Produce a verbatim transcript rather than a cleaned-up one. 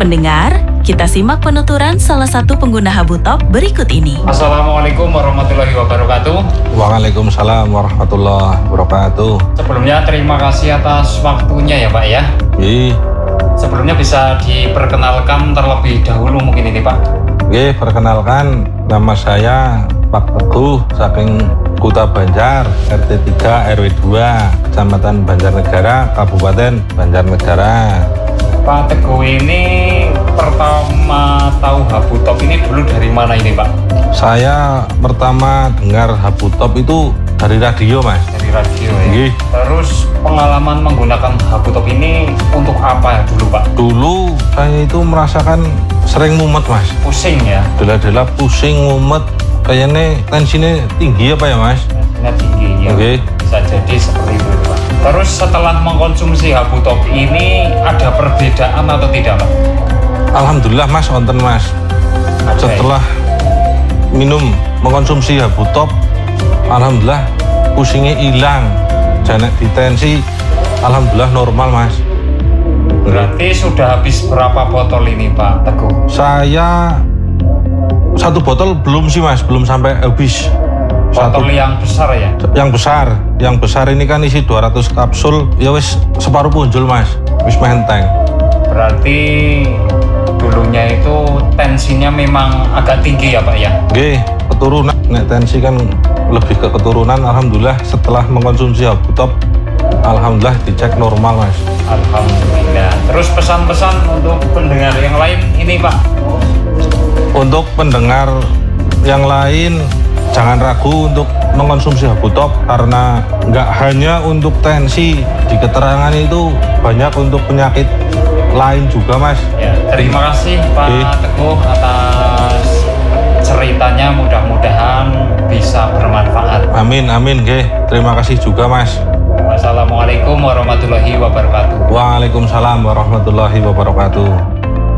Pendengar, kita simak penuturan salah satu pengguna Habutop berikut ini. Assalamualaikum warahmatullahi wabarakatuh. Waalaikumsalam warahmatullahi wabarakatuh. Sebelumnya terima kasih atas waktunya ya Pak ya. Iya. Sebelumnya bisa diperkenalkan terlebih dahulu mungkin ini Pak. Oke, perkenalkan nama saya Pak Teguh saking Kuta Banjar, R T tiga R W dua, Kecamatan Banjarnegara, Kabupaten Banjarnegara. Pak Teguh ini pertama tahu Habutop ini dulu dari mana ini Pak? Saya pertama dengar Habutop itu dari radio Mas. Dari radio ya? Iya. Terus pengalaman menggunakan Habutop ini untuk apa ya dulu Pak? Dulu saya itu merasakan sering mumet Mas. Pusing ya? Dela-dela pusing, mumet. Kayaknya tensinya tinggi apa ya Mas? Tensinya tinggi ya? Oke. Bisa jadi seperti itu Pak. Terus setelah mengkonsumsi Habutop ini ada perbedaan atau tidak Pak? Alhamdulillah Mas, wonten Mas. Ada, Setelah ya? minum mengkonsumsi Habutop, alhamdulillah pusingnya hilang. Janek di tensi, alhamdulillah normal Mas. Berarti sudah habis berapa botol ini Pak Teguh? Saya satu botol belum sih Mas, belum sampai habis. Botol Satu, yang besar ya? yang besar, yang besar ini kan isi dua ratus kapsul, ya wis separuh punjul Mas, wis menteng. Berarti dulunya itu tensinya memang agak tinggi ya Pak ya? Oke, keturunan, nek tensi kan lebih ke keturunan. Alhamdulillah setelah mengkonsumsi Habutop, alhamdulillah dicek normal Mas. Alhamdulillah. Terus pesan-pesan untuk pendengar yang lain ini Pak? Untuk pendengar yang lain, jangan ragu untuk mengkonsumsi Habutop karena nggak hanya untuk tensi, di keterangan itu banyak untuk penyakit lain juga Mas. Ya, terima kasih Pak Oke. Teguh atas ceritanya, mudah-mudahan bisa bermanfaat. Amin, amin, oke. Terima kasih juga Mas. Wassalamualaikum warahmatullahi wabarakatuh. Waalaikumsalam warahmatullahi wabarakatuh.